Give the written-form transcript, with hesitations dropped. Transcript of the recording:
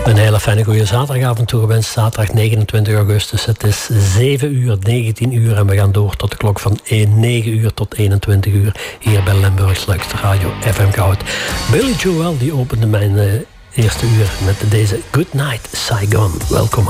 Een hele fijne goede zaterdagavond toegewenst. Zaterdag 29 augustus. Het is 7 uur, 19 uur en we gaan door tot de klok van 9 uur tot 21 uur. Hier bij Limburgs leukste radio FM Goud. Billy Joel die opende mijn eerste uur met deze Good Night Saigon. Welkom.